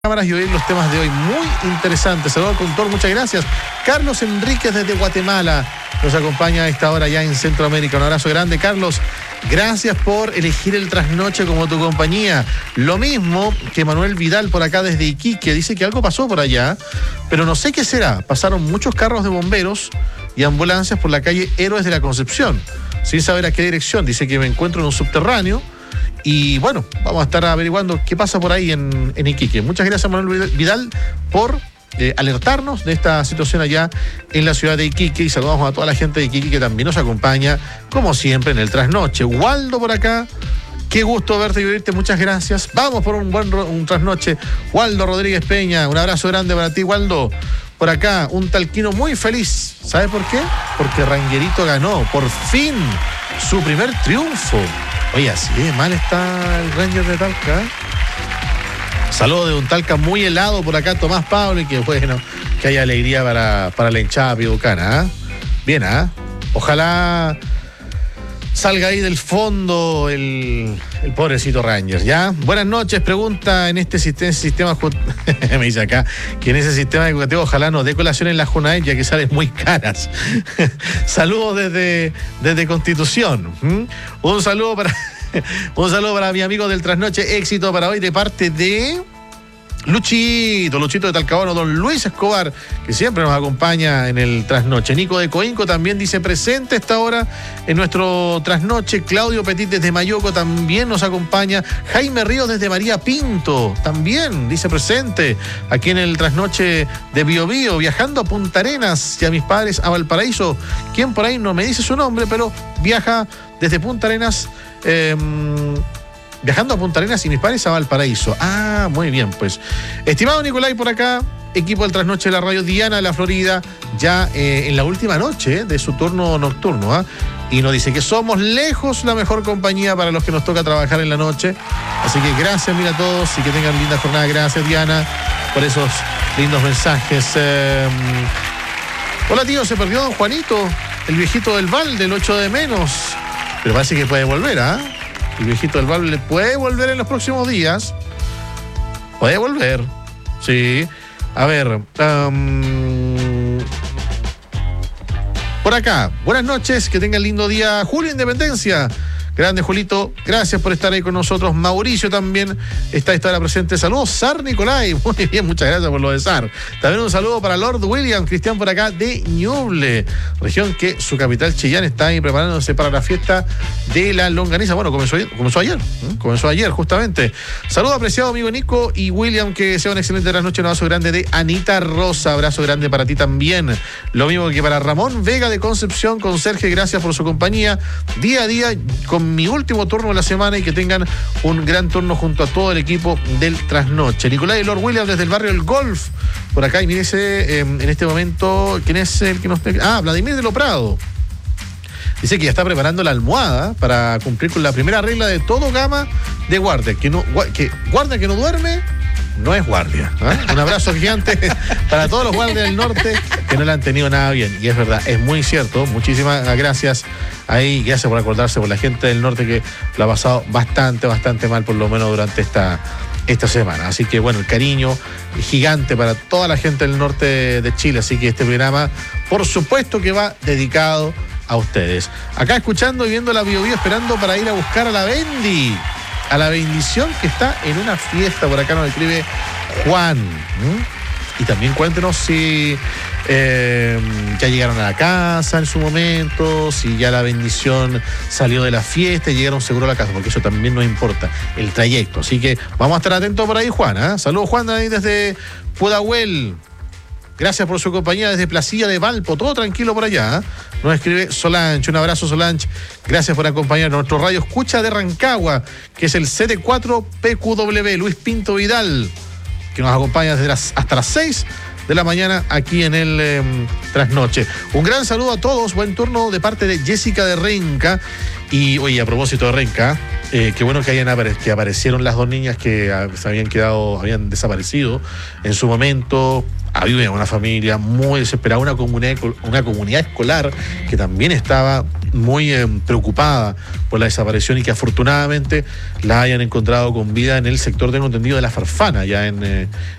cámaras y oír los temas de hoy. Muy interesante. Saludos al conductor, muchas gracias. Carlos Enríquez desde Guatemala nos acompaña a esta hora ya en Centroamérica. Un abrazo grande, Carlos. Gracias por elegir el Trasnoche como tu compañía. Lo mismo que Manuel Vidal por acá desde Iquique. Dice que algo pasó por allá, pero no sé qué será. Pasaron muchos carros de bomberos y ambulancias por la calle Héroes de la Concepción, sin saber a qué dirección. Dice que me encuentro en un subterráneo. Y bueno, vamos a estar averiguando qué pasa por ahí en Iquique. Muchas gracias, Manuel Vidal, por alertarnos de esta situación allá en la ciudad de Iquique. Y saludamos a toda la gente de Iquique que también nos acompaña, como siempre, en el Trasnoche. Waldo por acá, qué gusto verte y oírte, muchas gracias. Vamos por un Trasnoche. Waldo Rodríguez Peña, un abrazo grande para ti, Waldo. Por acá, un talquino muy feliz. ¿Sabe por qué? Porque Rangerito ganó, por fin, su primer triunfo. Oye, así de mal está el Ranger de Talca. Saludos de un Talca muy helado por acá, Tomás Pablo, y que bueno, que haya alegría para la hinchada piducana. Bien, ojalá salga ahí del fondo el pobrecito Ranger, ¿ya? Buenas noches, pregunta en este sistema me dice acá, que en ese sistema educativo ojalá no dé colación en las JUNAED, ya que salen muy caras. Saludos desde Constitución. Un saludo para mi amigo del Trasnoche, éxito para hoy de parte de Luchito de Talcahuano, don Luis Escobar, que siempre nos acompaña en el Trasnoche. Nico de Coinco también dice presente a esta hora en nuestro Trasnoche. Claudio Petit desde Mayoco también nos acompaña. Jaime Ríos desde María Pinto también dice presente aquí en el Trasnoche de Biobío, viajando a Punta Arenas y a mis padres a Valparaíso. Quien por ahí no me dice su nombre, pero viaja desde Punta Arenas, viajando a Punta Arenas y mis padres a Valparaíso. Ah, muy bien, pues. Estimado Nicolai por acá, equipo del Trasnoche de la radio, Diana de la Florida, ya en la última noche de su turno nocturno, y nos dice que somos lejos la mejor compañía para los que nos toca trabajar en la noche. Así que gracias, mira a todos, y que tengan linda jornada. Gracias, Diana, por esos lindos mensajes. Hola, tío, se perdió don Juanito, el viejito del Valde, el 8 de menos. Pero parece que puede volver, El viejito del Valde puede volver en los próximos días. Puede volver. Sí. A ver. Por acá. Buenas noches. Que tengan lindo día. Julio Independencia. Grande, Julito. Gracias por estar ahí con nosotros. Mauricio también está a esta hora presente. Saludos, Sar Nicolai. Muy bien, muchas gracias por lo de Sar. También un saludo para Lord William, Cristian por acá de Ñuble, región que su capital Chillán está ahí preparándose para la fiesta de la longaniza. Bueno, comenzó ayer. Comenzó ayer, justamente. Saludo apreciado amigo Nico y William, que sea una excelente noche. Un abrazo grande de Anita Rosa. Abrazo grande para ti también. Lo mismo que para Ramón Vega de Concepción. Conserje, gracias por su compañía. Día a día con mi último turno de la semana, y que tengan un gran turno junto a todo el equipo del Trasnoche. Nicolás y Lord William desde el barrio El Golf, por acá, y mírese en este momento, ¿quién es el que nos... Vladimir de Loprado. Dice que ya está preparando la almohada para cumplir con la primera regla de todo gama de guardia, que guardia que no duerme no es guardia. Un abrazo gigante para todos los guardias del norte que no la han tenido nada bien. Y es verdad, es muy cierto. Muchísimas gracias ahí. Gracias por acordarse por la gente del norte que lo ha pasado bastante mal, por lo menos durante esta semana. Así que bueno, el cariño gigante para toda la gente del norte de Chile. Así que este programa, por supuesto que va dedicado a ustedes. Acá escuchando y viendo la Biobío, esperando para ir a buscar a la Bendy, a la bendición, que está en una fiesta. Por acá nos escribe Juan. Y también cuéntenos si ya llegaron a la casa en su momento, si ya la bendición salió de la fiesta y llegaron seguro a la casa, porque eso también nos importa, el trayecto. Así que vamos a estar atentos por ahí, Juan. Saludos, Juan, ahí desde Pudahuel. Gracias por su compañía desde Placilla de Valpo. Todo tranquilo por allá. Nos escribe Solange. Un abrazo, Solange. Gracias por acompañarnos. Nuestro radio escucha de Rancagua, que es el CD4 PQW. Luis Pinto Vidal, que nos acompaña hasta las 6 de la mañana aquí en el Trasnoche. Un gran saludo a todos. Buen turno de parte de Jessica de Renca. Y oye, a propósito de Renca, Qué bueno que aparecieron las dos niñas que se habían desaparecido en su momento. Había una familia muy desesperada, una comunidad escolar que también estaba muy preocupada por la desaparición y que afortunadamente la hayan encontrado con vida en el sector, tengo entendido, de La Farfana, ya en